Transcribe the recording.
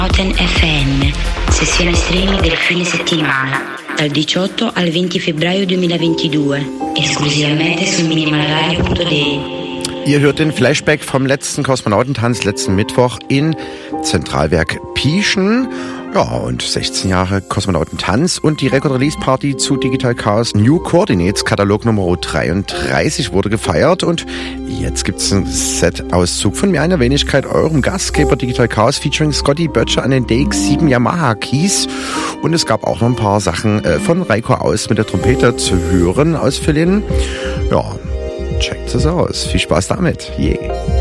Cosmonauten FM, sessione streaming del fine settimana, dal 18 al 20 febbraio 2022, esclusivamente su minimalradio.de. Ihr hört den Flashback vom letzten Kosmonautentanz letzten Mittwoch in Zentralwerk Pieschen. Ja, und 16 Jahre Kosmonautentanz und die Record-Release-Party zu Digital Chaos New Coordinates Katalog Nummer 33 wurde gefeiert. Und jetzt gibt's einen Set-Auszug von mir einer Wenigkeit, eurem Gastgeber Digital Chaos featuring Scotty Böttcher an den DX7 Yamaha Keys. Und es gab auch noch ein paar Sachen von Reiko Aus mit der Trompete zu hören aus Berlin. Ja, checkt es aus. Viel Spaß damit. Yeah.